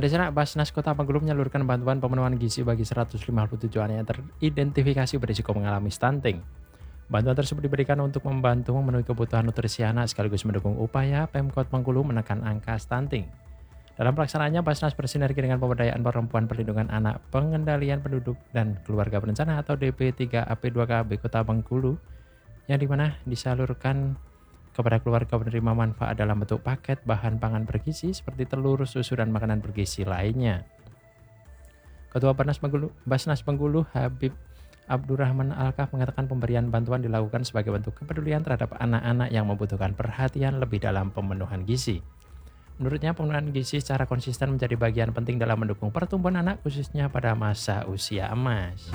Tadi sana Basnas Kota Bengkulu menyalurkan bantuan pemenuhan gizi bagi 157 anak yang teridentifikasi berisiko mengalami stunting. Bantuan tersebut diberikan untuk membantu memenuhi kebutuhan nutrisi anak sekaligus mendukung upaya Pemkot Bengkulu menekan angka stunting. Dalam pelaksanaannya, Basnas bersinergi dengan Pemberdayaan Perempuan Perlindungan Anak Pengendalian Penduduk dan Keluarga Berencana atau DP3AP2KB Kota Bengkulu yang dimana disalurkan kepada keluarga penerima manfaat dalam bentuk paket bahan pangan bergizi seperti telur, susu, dan makanan bergizi lainnya. Ketua Basnas Bengkulu Habib Abdurrahman Alkaf mengatakan pemberian bantuan dilakukan sebagai bentuk kepedulian terhadap anak-anak yang membutuhkan perhatian lebih dalam pemenuhan gizi. Menurutnya, pemenuhan gizi secara konsisten menjadi bagian penting dalam mendukung pertumbuhan anak khususnya pada masa usia emas.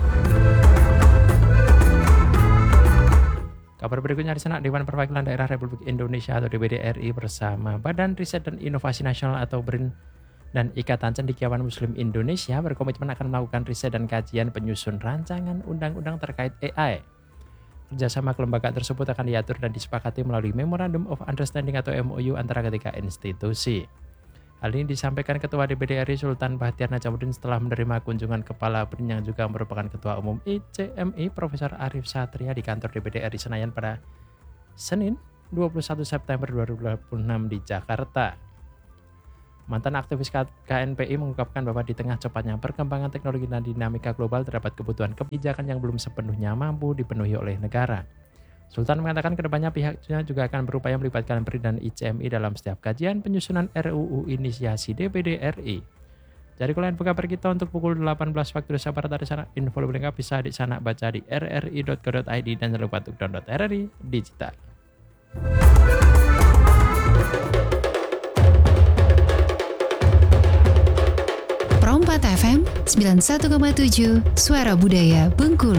Kabar berikutnya di sana, Dewan Perwakilan Daerah Republik Indonesia atau DPD RI bersama Badan Riset dan Inovasi Nasional atau BRIN dan Ikatan Cendekiawan Muslim Indonesia berkomitmen akan melakukan riset dan kajian penyusun rancangan undang-undang terkait AI. Kerjasama kelembagaan tersebut akan diatur dan disepakati melalui Memorandum of Understanding atau MOU antara ketiga institusi. Hal ini disampaikan Ketua DPD RI Sultan Bahtiar Najamuddin setelah menerima kunjungan Kepala BRIN yang juga merupakan Ketua Umum ICMI Profesor Arif Satria di kantor DPD RI Senayan pada Senin 21 September 2026 di Jakarta. Mantan aktivis KNPI mengungkapkan bahwa di tengah cepatnya perkembangan teknologi dan dinamika global terdapat kebutuhan kebijakan yang belum sepenuhnya mampu dipenuhi oleh negara. Sultan mengatakan kedepannya pihaknya juga akan berupaya melibatkan BRIN dan ICMI dalam setiap kajian penyusunan RUU inisiasi DPD RI. Jadi kalian buka per kita untuk pukul 18 waktu Indonesia Barat di sana. Info lebih lengkap bisa di sana baca di rri.co.id dan jangan lupa untuk download RRI Digital. Pro 4 FM 91,7 Suara Budaya Bengkulu.